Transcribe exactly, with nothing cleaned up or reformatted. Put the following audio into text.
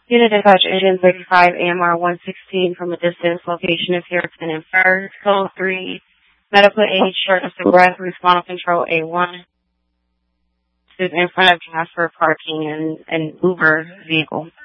Unit dispatch agent thirty-five A M R one sixteen from a distance. Location is Harrison and First. Code three. Medical aid, shortness of breath, response control A one. Is in front of Jasper parking and, and Uber vehicle.